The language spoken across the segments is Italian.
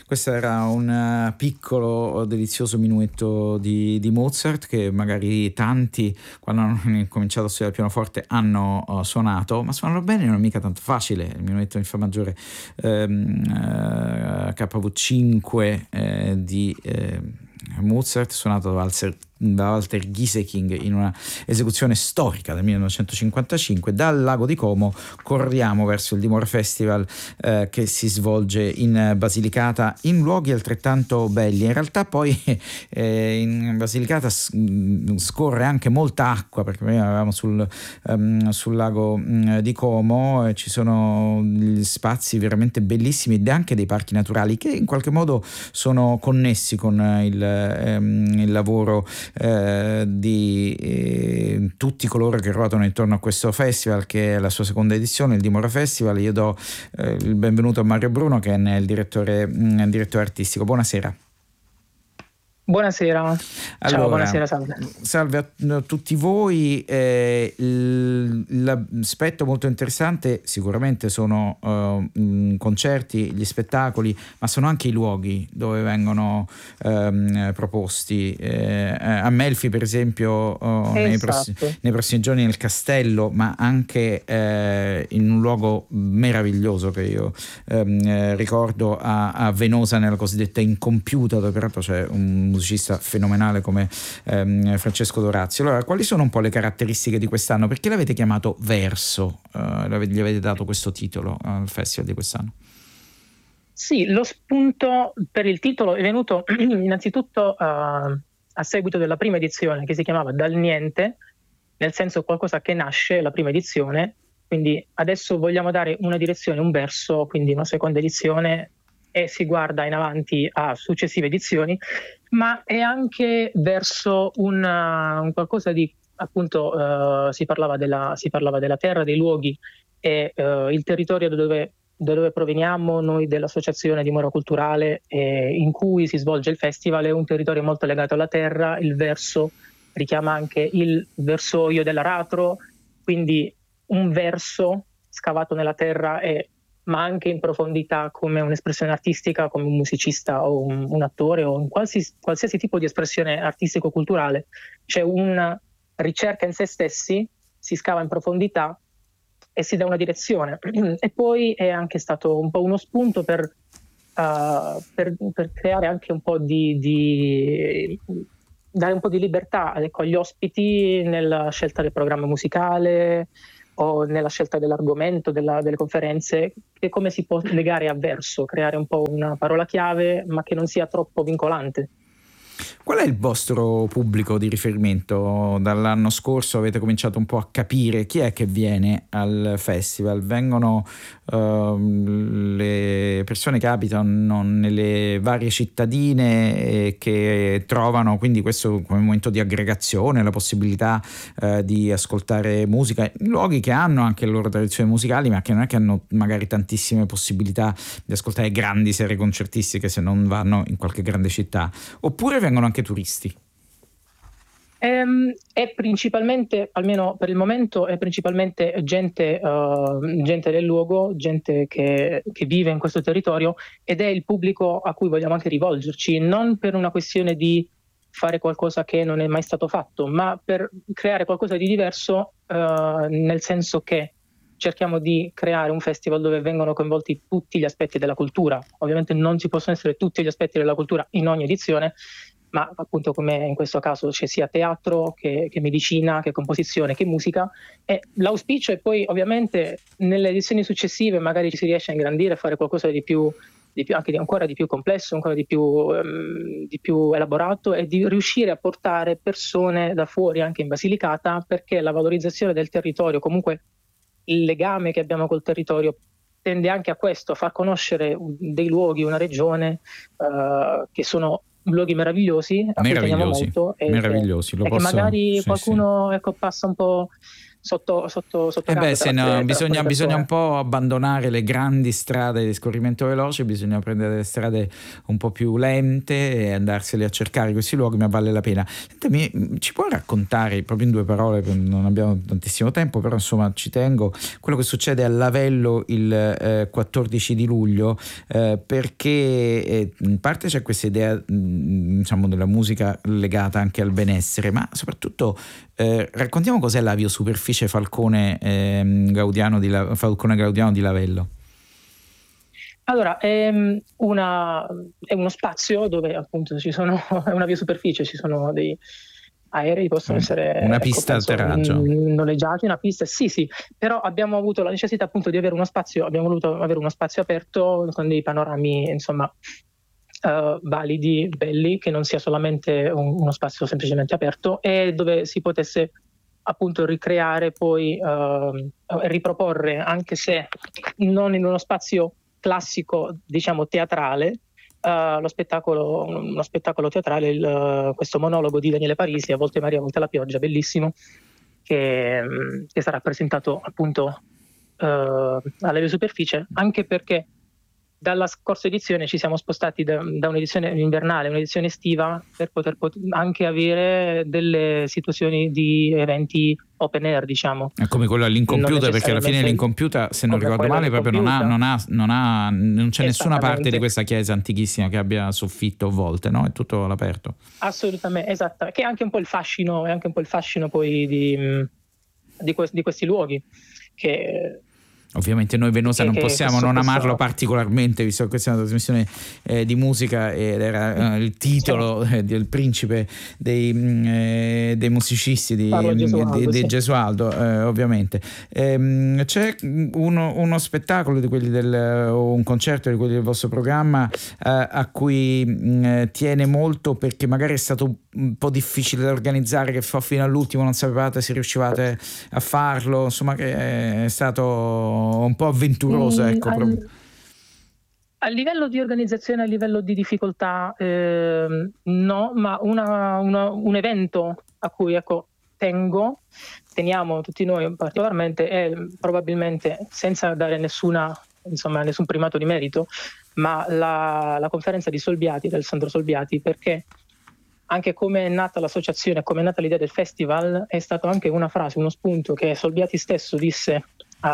Questo era un piccolo delizioso minuetto di Mozart che magari tanti quando hanno cominciato a studiare il pianoforte hanno suonato, ma suonarlo bene non è mica tanto facile. Il minuetto in fa maggiore KV5 di Mozart, suonato da Walter Gieseking in una esecuzione storica del 1955. Dal Lago di Como corriamo verso il Dimora Festival che si svolge in Basilicata in luoghi altrettanto belli. In realtà poi in Basilicata scorre anche molta acqua, perché prima eravamo sul lago di Como, ci sono spazi veramente bellissimi ed anche dei parchi naturali che in qualche modo sono connessi con il lavoro di tutti coloro che ruotano intorno a questo festival, che è la sua seconda edizione, il Dimora Festival. Io do il benvenuto a Mario Bruno, che è il direttore artistico. Buonasera. Buonasera. Allora, ciao, buonasera, salve. Salve a tutti voi. L'aspetto molto interessante sicuramente sono concerti, gli spettacoli, ma sono anche i luoghi dove vengono proposti. A Melfi, per esempio, nei prossimi giorni nel Castello, ma anche in un luogo meraviglioso che io ricordo a Venosa, nella cosiddetta Incompiuta, dove peraltro c'è un musicista fenomenale come Francesco Dorazio. Allora, quali sono un po' le caratteristiche di quest'anno? Perché l'avete chiamato Verso? Gli avete dato questo titolo al festival di quest'anno? Sì, lo spunto per il titolo è venuto innanzitutto a seguito della prima edizione, che si chiamava Dal Niente, nel senso qualcosa che nasce, la prima edizione, quindi adesso vogliamo dare una direzione, un verso, quindi una seconda edizione, e si guarda in avanti a successive edizioni, ma è anche verso un qualcosa di, appunto, si parlava della terra, dei luoghi e il territorio da dove proveniamo noi dell'Associazione Dimora Culturale, in cui si svolge il festival. È un territorio molto legato alla terra. Il verso richiama anche il versoio dell'aratro, quindi un verso scavato nella terra ma anche in profondità come un'espressione artistica, come un musicista o un attore o in qualsiasi tipo di espressione artistico-culturale. C'è una ricerca in se stessi, si scava in profondità e si dà una direzione. E poi è anche stato un po' uno spunto per creare anche un po' dare un po' di libertà, ecco, agli ospiti nella scelta del programma musicale o nella scelta dell'argomento, delle conferenze, che come si può legare a verso, creare un po' una parola chiave ma che non sia troppo vincolante. Qual è il vostro pubblico di riferimento? Dall'anno scorso avete cominciato un po' a capire chi è che viene al festival. Vengono le persone che abitano nelle varie cittadine e che trovano quindi questo come momento di aggregazione, la possibilità di ascoltare musica in luoghi che hanno anche le loro tradizioni musicali, ma che non è che hanno magari tantissime possibilità di ascoltare grandi serie concertistiche se non vanno in qualche grande città. Oppure vengono anche turisti? È principalmente, almeno per il momento, è principalmente gente del luogo, gente che vive in questo territorio, ed è il pubblico a cui vogliamo anche rivolgerci, non per una questione di fare qualcosa che non è mai stato fatto, ma per creare qualcosa di diverso, nel senso che cerchiamo di creare un festival dove vengono coinvolti tutti gli aspetti della cultura. Ovviamente non ci possono essere tutti gli aspetti della cultura in ogni edizione, ma appunto come in questo caso c'è sia teatro che medicina, che composizione, che musica. E l'auspicio è poi ovviamente nelle edizioni successive magari ci si riesce a ingrandire, a fare qualcosa di più anche ancora di più complesso, ancora di più elaborato, e di riuscire a portare persone da fuori anche in Basilicata, perché la valorizzazione del territorio, comunque il legame che abbiamo col territorio, tende anche a questo, a far conoscere dei luoghi, una regione che sono luoghi meravigliosi, a cui teniamo molto, meravigliosi, e che magari sì, qualcuno, ecco, passa un po' sotto casa per bisogna un po' abbandonare le grandi strade di scorrimento veloce, bisogna prendere delle strade un po' più lente e andarseli a cercare questi luoghi, ma vale la pena. Senti, ci puoi raccontare proprio in 2 parole, non abbiamo tantissimo tempo, però insomma ci tengo, quello che succede a Lavello il 14 di luglio, perché in parte c'è questa idea diciamo della musica legata anche al benessere, ma soprattutto raccontiamo cos'è l'aviosuperficie Falcone Gaudiano di Lavello. Allora, è uno spazio dove appunto è una via-superficie, ci sono dei aerei, possono essere una pista atterraggio noleggiati, una pista, sì, però abbiamo avuto la necessità appunto di avere uno spazio, abbiamo voluto avere uno spazio aperto con dei panorami insomma validi, belli, che non sia solamente uno spazio semplicemente aperto, e dove si potesse appunto ricreare poi riproporre, anche se non in uno spazio classico diciamo teatrale, uno spettacolo teatrale, questo monologo di Daniele Parisi, A volte Maria, a volte la pioggia, bellissimo, che sarà presentato appunto alla Via Superficie, anche perché dalla scorsa edizione ci siamo spostati da un'edizione invernale a un'edizione estiva per poter anche avere delle situazioni di eventi open air, diciamo. È come quello all'Incompiuta, perché alla fine l'Incompiuta, se non ricordo male, proprio non c'è nessuna parte di questa chiesa antichissima che abbia soffitto o volte, no? È tutto all'aperto. Assolutamente, esatto, che è anche un po' il fascino, poi di questi luoghi, che ovviamente noi Venosa non possiamo non amarlo particolarmente, visto che questa è una trasmissione di musica ed era il titolo del principe dei musicisti di Gesualdo, ovviamente. C'è uno spettacolo di quelli o un concerto di quelli del vostro programma a cui tiene molto, perché magari è stato un po' difficile da organizzare, che fino all'ultimo non sapevate se riuscivate a farlo, insomma, che è stato un po' avventuroso, ecco. A livello di organizzazione, a livello di difficoltà, no, ma un evento a cui teniamo tutti noi particolarmente, è probabilmente, senza dare nessun primato di merito, ma la conferenza di Solbiati, del Alessandro Solbiati, perché anche come è nata l'associazione, come è nata l'idea del festival, è stato anche una frase, uno spunto che Solbiati stesso disse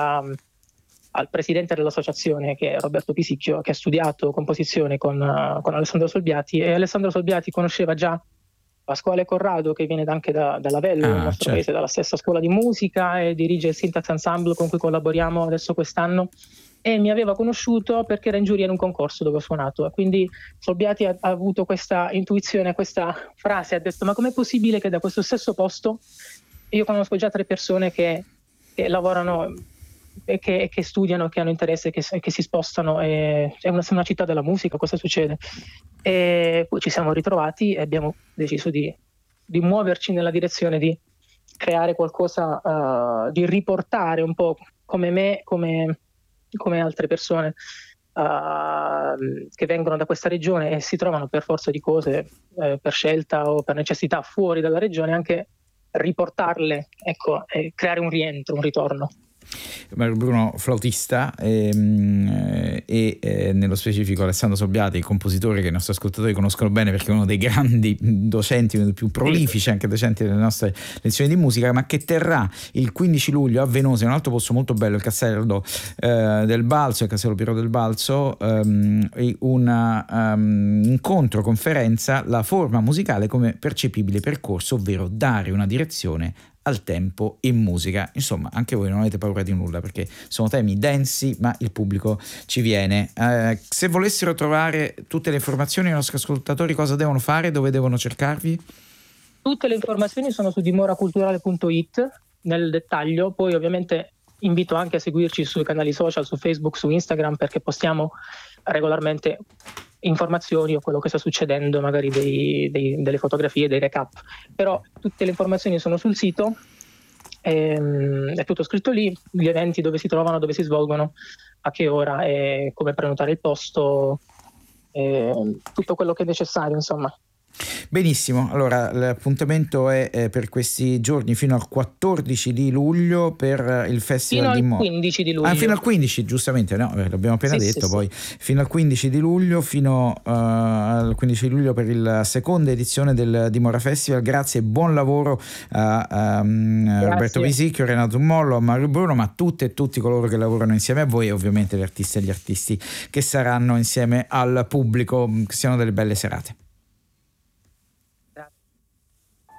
al presidente dell'associazione, che è Roberto Pisicchio, che ha studiato composizione con Alessandro Solbiati, e Alessandro Solbiati conosceva già Pasquale Corrado, che viene anche da Lavello, nel nostro paese, dalla stessa scuola di musica, e dirige il Syntax Ensemble con cui collaboriamo adesso quest'anno, e mi aveva conosciuto perché era in giuria in un concorso dove ho suonato, e quindi Solbiati ha avuto questa intuizione, questa frase, ha detto: ma com'è possibile che da questo stesso posto, io conosco già 3 persone che lavorano e che studiano, che hanno interesse, che si spostano, è una città della musica, cosa succede? E poi ci siamo ritrovati e abbiamo deciso di muoverci nella direzione di creare qualcosa, di riportare un po' come me, come altre persone che vengono da questa regione e si trovano per forza di cose, per scelta o per necessità, fuori dalla regione, anche riportarle, ecco, e creare un rientro, un ritorno. Bruno, flautista, e nello specifico Alessandro Solbiati, il compositore che i nostri ascoltatori conoscono bene perché è uno dei grandi docenti, uno dei più prolifici anche docenti delle nostre lezioni di musica, ma che terrà il 15 luglio a Venosa, in un altro posto molto bello, il Castello del Balzo, il Castello Piero del Balzo, un incontro, conferenza, La forma musicale come percepibile percorso, ovvero dare una direzione al tempo in musica. Insomma, anche voi non avete paura di nulla, perché sono temi densi, ma il pubblico ci viene. Se volessero trovare tutte le informazioni i nostri ascoltatori, cosa devono fare? Dove devono cercarvi? Tutte le informazioni sono su dimoraculturale.it nel dettaglio. Poi ovviamente invito anche a seguirci sui canali social, su Facebook, su Instagram, perché postiamo regolarmente informazioni o quello che sta succedendo, magari delle fotografie, dei recap, però tutte le informazioni sono sul sito, è tutto scritto lì, gli eventi, dove si trovano, dove si svolgono, a che ora e come prenotare il posto, tutto quello che è necessario, insomma. Benissimo, allora l'appuntamento è per questi giorni fino al 14 di luglio per il Festival Fino di al Mo. 15 di luglio. Fino al 15, giustamente, no, l'abbiamo appena detto, Sì. poi fino al 15 di luglio, fino al 15 di luglio per la seconda edizione del Dimora Festival. Grazie e buon lavoro a Roberto Pisicchio, Renato Mollo, a Mario Bruno, ma a tutte e tutti coloro che lavorano insieme a voi e ovviamente le artiste e gli artisti che saranno insieme al pubblico. Che siano delle belle serate.